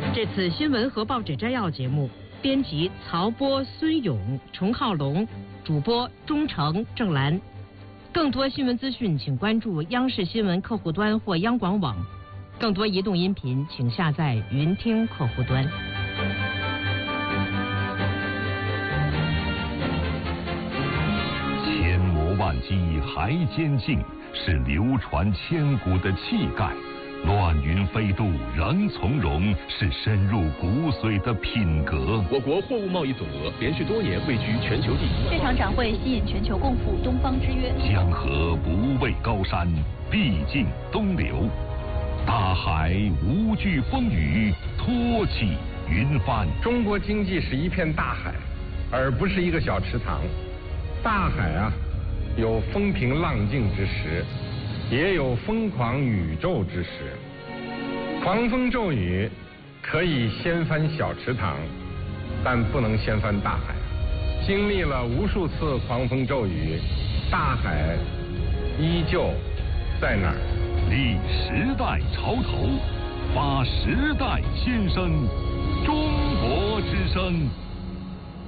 这次新闻和报纸摘要节目，编辑曹波、孙勇、程浩龙，主播钟诚、郑兰。更多新闻资讯，请关注央视新闻客户端或央广网。更多移动音频，请下载云听客户端。 千磨万击还坚劲，是流传千古的气概。乱云飞渡仍从容，是深入骨髓的品格。 我国货物贸易总额连续多年位居全球第一。 这场展会吸引全球共赴东方之约。 江河不畏高山，必尽东流。大海无惧风雨，托起云帆。 中国经济是一片大海，而不是一个小池塘。大海啊，有风平浪静之时，也有疯狂宇宙之时。狂风骤雨可以掀翻小池塘，但不能掀翻大海。经历了无数次狂风骤雨，大海依旧在那儿。 立时代潮头，发时代先声，中国之声。